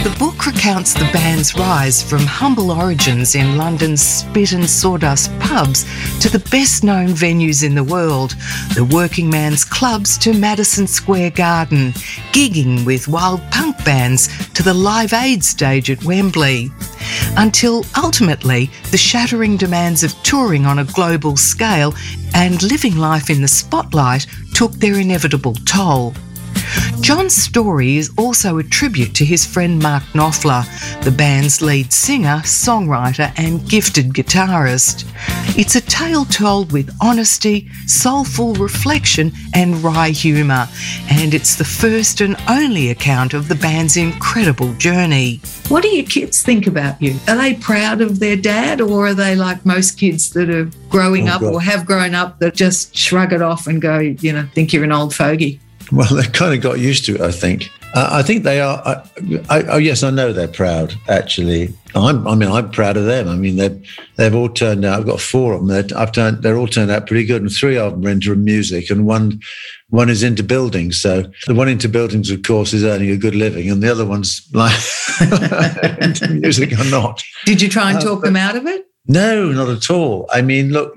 The book recounts the band's rise from humble origins in London's spit and sawdust pubs to the best-known venues in the world, the working man's clubs to Madison Square Garden, gigging with wild punk bands to the Live Aid stage at Wembley, until ultimately the shattering demands of touring on a global scale and living life in the spotlight took their inevitable toll. John's story is also a tribute to his friend Mark Knopfler, the band's lead singer, songwriter and gifted guitarist. It's a tale told with honesty, soulful reflection and wry humour, and it's the first and only account of the band's incredible journey. What do your kids think about you? Are they proud of their dad, or are they like most kids that are growing up or have grown up that just shrug it off and go, think you're an old fogey? Well, they've kind of got used to it, I think. I think they are. Yes, I know they're proud, actually. I'm proud of them. I mean, they've all turned out. I've got 4 of them. They're all turned out pretty good, and 3 of them are into music, and one is into buildings. So the one into buildings, of course, is earning a good living, and the other one's like into music or not. Did you try and talk them out of it? No, not at all. I mean, look,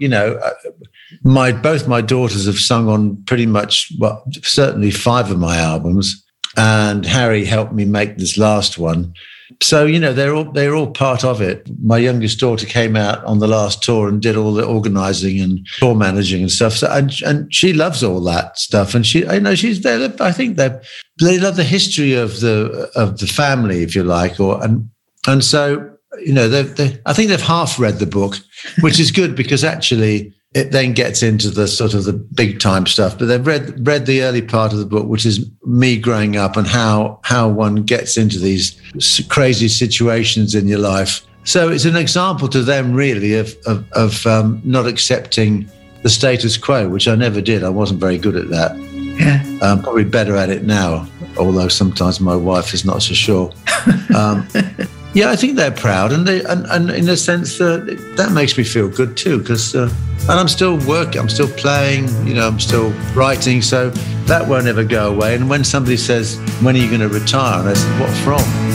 both my daughters have sung on pretty much, well, certainly 5 of my albums, and Harry helped me make this last one. So, they're all part of it. My youngest daughter came out on the last tour and did all the organising and tour managing and stuff. So, and she loves all that stuff. And she's there. I think they love the history of the family, if you like, and so. I think they've half read the book, which is good because actually it then gets into the sort of the big time stuff. But they've read the early part of the book, which is me growing up and how one gets into these crazy situations in your life. So it's an example to them really of not accepting the status quo, which I never did. I wasn't very good at that. Yeah. I'm probably better at it now, although sometimes my wife is not so sure. Yeah, I think they're proud, and in a sense that makes me feel good too, because and I'm still working, I'm still playing, I'm still writing, so that won't ever go away. And when somebody says, "When are you going to retire?" and I said, "What from?"